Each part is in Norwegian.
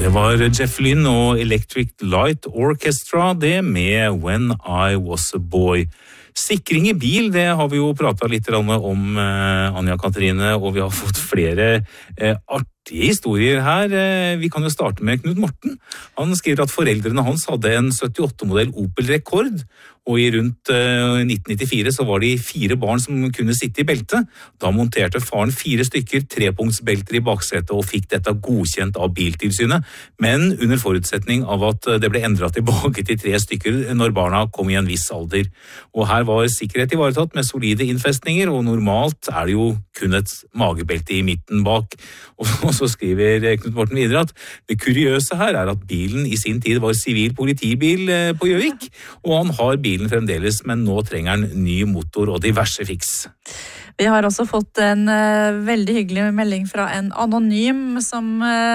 Det var Jeff Lynne og Electric Light Orchestra, det med When I Was a Boy. Sikring i bil, det har vi jo pratet litt om, Anja Katrine, og vi har fått flere artige historier her. Vi kan jo starte med Knut Morten. Han skriver at foreldrene hans hadde en 78-modell Opel Rekord, og i rundt 1994 så var det 4 barn som kunne sitte i beltet. Da monterte faren 4 stykker trepunktsbelter i baksetet og fikk dette godkjent av Biltilsynet, men under forutsetning av at det ble endret tilbake til 3 stykker når barna kom i en viss alder. Og her var sikkerhet ivaretatt med solide innfestninger, og normalt er det jo kun et magebelte i midten bak. Og så skriver Knut Morten videre at det kuriøse her er at bilen i sin tid var sivil politibil på Gjøvik, og han har bilen fremdeles, men nå trenger han ny motor og diverse fiks. Vi har også fått en veldig hyggelig melding fra en anonym som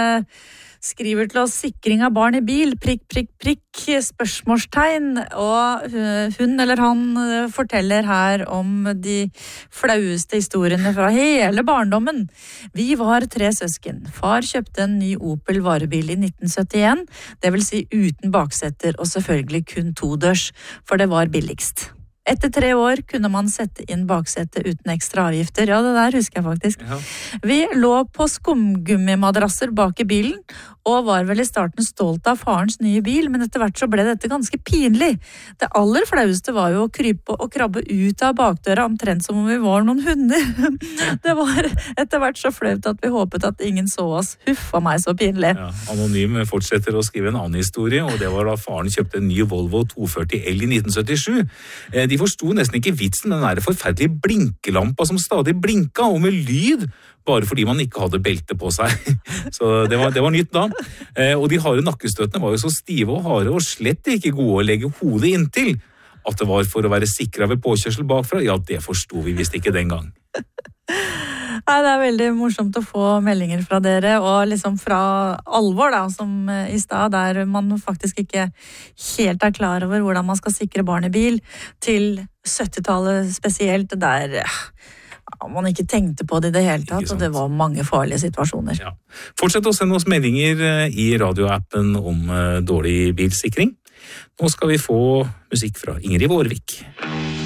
skriver til oss: sikring av barn i bil, prikk, prikk, prikk, spørsmålstegn. Og hun eller han forteller her om de flaueste historiene fra hele barndommen. Vi var 3 søsken. Far kjøpte en ny Opel varebil i 1971, det vil si uten baksetter og selvfølgelig kun 2-dørs, for det var billigst. Etter 3 år kunne man sette inn baksetet uten ekstra avgifter. Ja, det der husker jeg faktisk. Ja. Vi lå på skumgummimadrasser bak i bilen, og var vel i starten stolt av farens nye bil, men etter hvert så ble dette ganske pinlig. Det aller flaueste var jo å krype og krabbe ut av bakdøra, omtrent som om vi var noen hunder. Det var etter hvert så flaut at vi håpet at ingen så oss. Huffa meg, så pinlig. Ja, anonym fortsetter å skrive en annen historie, og det var da faren kjøpte en ny Volvo 240L i 1977. De forsto nesten ikke vitsen, den der forferdelige blinkelampa som stadig blinka, og med lyd, bare fordi man ikke hadde belte på seg. Så det var nytt da. Og de harde nakkestøtene var jo så stive og harde, og slett ikke gode å legge hodet inntil. At det var for å være sikret ved påkjørsel bakfra, ja, det forstod vi visst ikke den gang. Nei, det er veldig morsomt å få meldinger fra dere, og liksom fra alvor da, som i stad, der man faktisk ikke helt er klar over hvordan man skal sikre barn i bil, til 70-tallet spesielt, der man ikke tenkte på det i det hele tatt, og det var mange farlige situasjoner. Ja. Fortsett å sende oss meldinger i radioappen om dårlig bilsikring. Nå skal vi få musikk fra Ingrid Vårvik.